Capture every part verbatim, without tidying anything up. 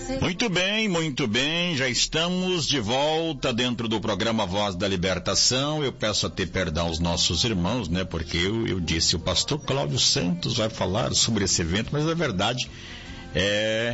Muito bem, muito bem, já estamos de volta dentro do programa Voz da Libertação. Eu peço até perdão aos nossos irmãos, né, porque eu, eu disse, o pastor Cláudio Santos vai falar sobre esse evento, mas a verdade é,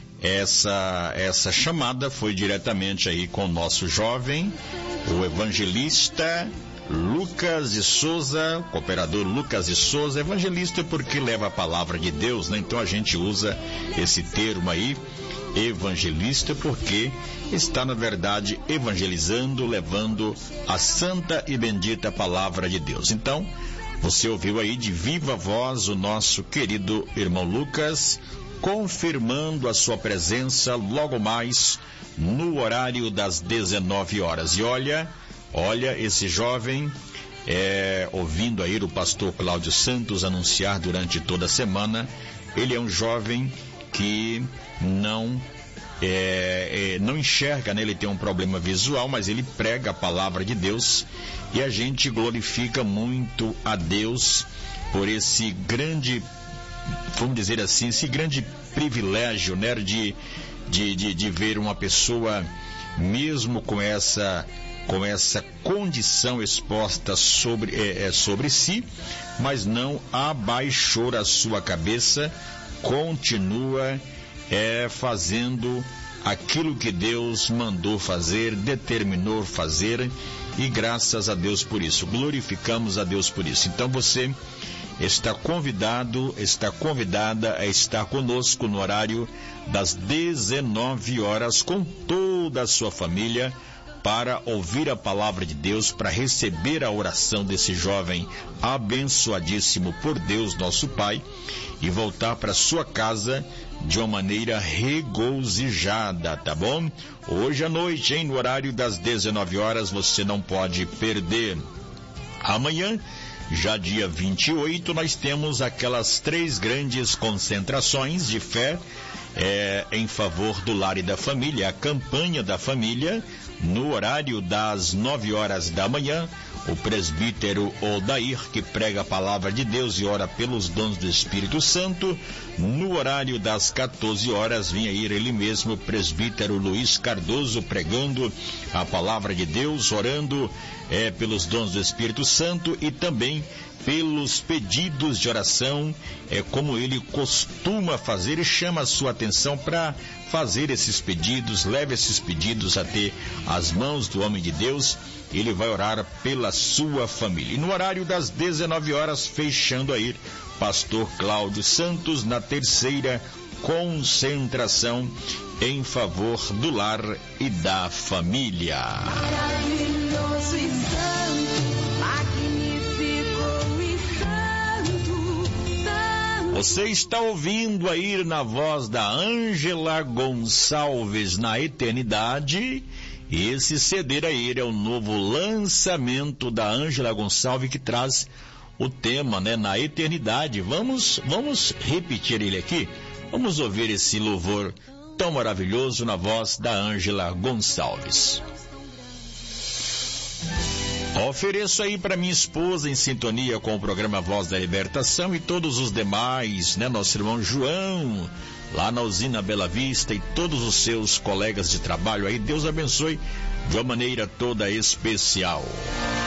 essa, essa chamada foi diretamente aí com o nosso jovem, o evangelista Lucas de Souza, cooperador Lucas de Souza, evangelista porque leva a palavra de Deus, né? Então a gente usa esse termo aí, evangelista, porque está na verdade evangelizando, levando a santa e bendita palavra de Deus. Então, você ouviu aí de viva voz o nosso querido irmão Lucas, confirmando a sua presença logo mais no horário das dezenove horas. E olha, olha esse jovem, é, ouvindo aí o pastor Cláudio Santos anunciar durante toda a semana, ele é um jovem que não é, é, não enxerga, né? Ele tem um problema visual, mas ele prega a palavra de Deus e a gente glorifica muito a Deus por esse grande, vamos dizer assim, esse grande privilégio, né? De, de, de, de ver uma pessoa, mesmo com essa, com essa condição exposta sobre, é, é, sobre si, mas não abaixou a sua cabeça, continua é, fazendo aquilo que Deus mandou fazer, determinou fazer, e graças a Deus por isso, glorificamos a Deus por isso. Então você está convidado, está convidada a estar conosco no horário das dezenove horas com toda a sua família, para ouvir a palavra de Deus, para receber a oração desse jovem abençoadíssimo por Deus nosso Pai e voltar para sua casa de uma maneira regozijada, tá bom? Hoje à noite, hein, no horário das dezenove horas, você não pode perder. Amanhã, já dia vinte e oito, nós temos aquelas três grandes concentrações de fé é, em favor do lar e da família, a campanha da família. No horário das nove horas da manhã, o presbítero Odair, que prega a palavra de Deus e ora pelos dons do Espírito Santo. No horário das quatorze horas, vinha ir ele mesmo, o presbítero Luiz Cardoso, pregando a palavra de Deus, orando é, pelos dons do Espírito Santo e também pelos pedidos de oração, é como ele costuma fazer, e chama a sua atenção para fazer esses pedidos, leve esses pedidos até as mãos do homem de Deus, ele vai orar pela sua família. E no horário das dezenove horas, fechando aí, pastor Cláudio Santos, na terceira concentração em favor do lar e da família. Maravilhoso e santo, magnífico e santo, santo. Você está ouvindo aí na voz da Ângela Gonçalves, Na Eternidade. Esse C D aí é o novo lançamento da Ângela Gonçalves, que traz o tema, né, Na Eternidade. Vamos, vamos repetir ele aqui. Vamos ouvir esse louvor tão maravilhoso na voz da Ângela Gonçalves. Ofereço aí para minha esposa, em sintonia com o programa Voz da Libertação, e todos os demais, né, nosso irmão João, lá na usina Bela Vista, e todos os seus colegas de trabalho aí. Deus abençoe de uma maneira toda especial.